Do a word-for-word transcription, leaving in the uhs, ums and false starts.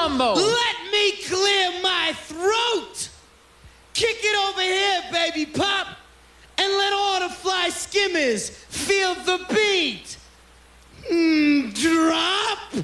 mambo. Let me clear my throat. Kick it over here, baby pop. And let all the fly skimmers feel the beat. Mm, drop.